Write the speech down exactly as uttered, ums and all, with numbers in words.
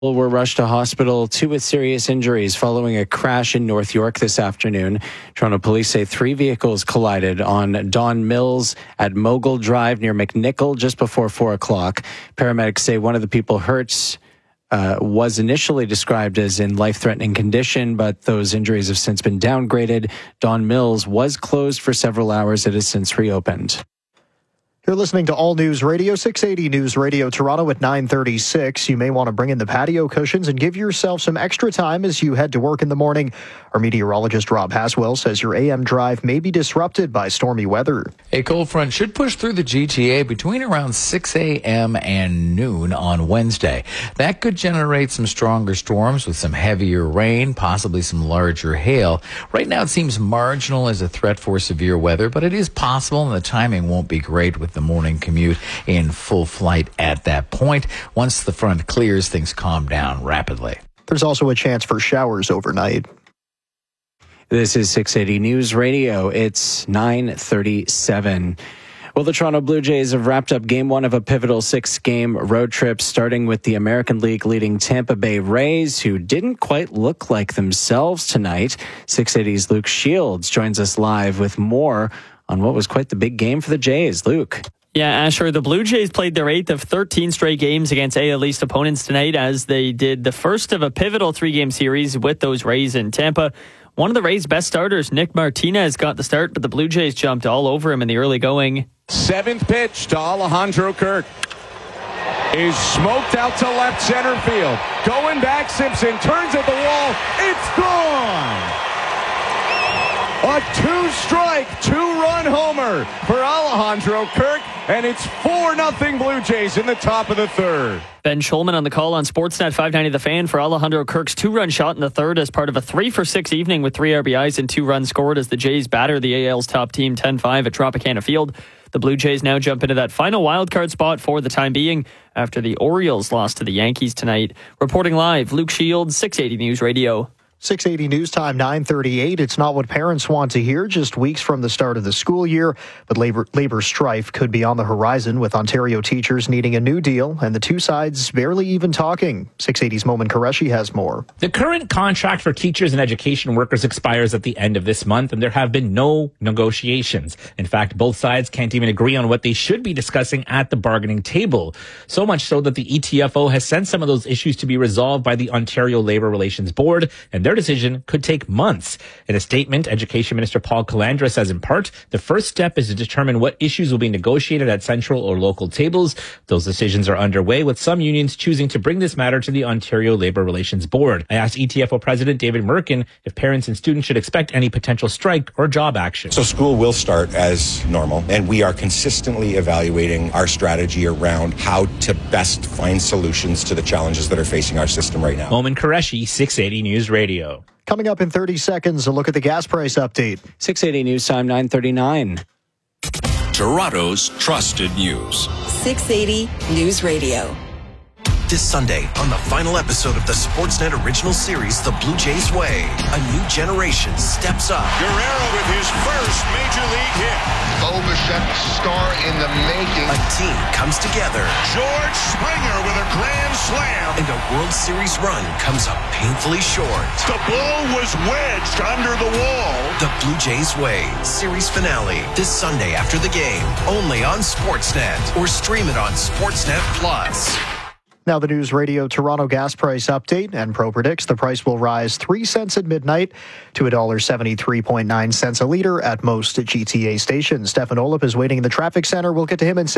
were rushed to hospital, two with serious injuries following a crash in North York this afternoon. Toronto police say three vehicles collided on Don Mills at Mogul Drive near McNichol just before four o'clock. Paramedics say one of the people hurt uh, was initially described as in life-threatening condition, but those injuries have since been downgraded. Don Mills was closed for several hours. It has since reopened. You're listening to All News Radio, six eighty News Radio Toronto at nine thirty-six. You may want to bring in the patio cushions and give yourself some extra time as you head to work in the morning. Our meteorologist Rob Haswell says your A M drive may be disrupted by stormy weather. A cold front should push through the G T A between around six a.m. and noon on Wednesday. That could generate some stronger storms with some heavier rain, possibly some larger hail. Right now it seems marginal as a threat for severe weather, but it is possible and the timing won't be great with the morning commute in full flight at that point. Once the front clears, things calm down rapidly. There's also a chance for showers overnight. This is six eighty News Radio. It's nine thirty-seven. Well, the Toronto Blue Jays have wrapped up game one of a pivotal six-game road trip, starting with the American League leading Tampa Bay Rays, who didn't quite look like themselves tonight. six eighty's Luke Shields joins us live with more on what was quite the big game for the Jays. Luke. Yeah, Asher, the Blue Jays played their eighth of thirteen straight games against A L East opponents tonight, as they did the first of a pivotal three-game series with those Rays in Tampa. One of the Rays' best starters, Nick Martinez, got the start, but the Blue Jays jumped all over him in the early going. Seventh pitch to Alejandro Kirk is smoked out to left center field. Going back, Simpson turns at the wall. It's gone! A two-strike, two-run homer for Alejandro Kirk, and it's four nothing Blue Jays in the top of the third. Ben Schulman on the call on Sportsnet five ninety The Fan for Alejandro Kirk's two-run shot in the third as part of a three for six evening with three R B Is and two runs scored as the Jays batter the A L's top team ten five at Tropicana Field. The Blue Jays now jump into that final wildcard spot for the time being after the Orioles lost to the Yankees tonight. Reporting live, Luke Shields, six eighty News Radio. six eighty News Time, nine thirty-eight. It's not what parents want to hear just weeks from the start of the school year, but labor labor strife could be on the horizon with Ontario teachers needing a new deal and the two sides barely even talking. six eighty's Momin Qureshi has more. The current contract for teachers and education workers expires at the end of this month, and there have been no negotiations. In fact, both sides can't even agree on what they should be discussing at the bargaining table. So much so that the E T F O has sent some of those issues to be resolved by the Ontario Labour Relations Board, and their decision could take months. In a statement, Education Minister Paul Calandra says in part, the first step is to determine what issues will be negotiated at central or local tables. Those decisions are underway, with some unions choosing to bring this matter to the Ontario Labour Relations Board. I asked E T F O President David Merkin if parents and students should expect any potential strike or job action. So school will start as normal, and we are consistently evaluating our strategy around how to best find solutions to the challenges that are facing our system right now. Momin Qureshi, six eighty News Radio. Coming up in thirty seconds, a look at the gas price update. six eighty News Time, nine thirty-nine. Toronto's trusted news. six eighty News Radio. This Sunday, on the final episode of the Sportsnet original series, The Blue Jays Way, a new generation steps up. Guerrero with his first major league hit. Bo Bichette, star in the making. A team comes together. George Springer with a grand slam. And a World Series run comes up painfully short. The ball was wedged under the wall. The Blue Jays Way, series finale, this Sunday after the game, only on Sportsnet, or stream it on Sportsnet Plus. Now the News Radio Toronto gas price update. Enpro predicts the price will rise three cents at midnight to one dollar seventy-three point nine cents a litre at most G T A stations. Stefan Olip is waiting in the traffic center. We'll get to him in